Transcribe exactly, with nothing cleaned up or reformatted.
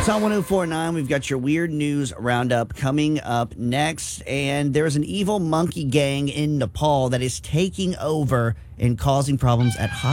It's on one oh four point nine. We've got your weird news roundup coming up next. And there's an evil monkey gang in Nepal that is taking over and causing problems at